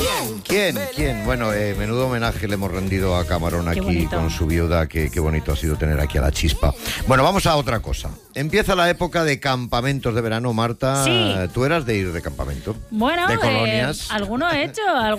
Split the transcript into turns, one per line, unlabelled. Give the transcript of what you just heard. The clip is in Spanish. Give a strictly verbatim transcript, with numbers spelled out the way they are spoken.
¿Quién? ¿Quién? Bueno, eh, menudo homenaje le hemos rendido a Camarón
Qué
aquí
bonito.
con su viuda. Qué, qué bonito ha sido tener aquí a la Chispa. Bueno, vamos a otra cosa. Empieza la época de campamentos de verano, Marta.
Sí.
¿Tú eras de ir de campamento?
Bueno,
¿De
eh,
colonias?
alguno he hecho,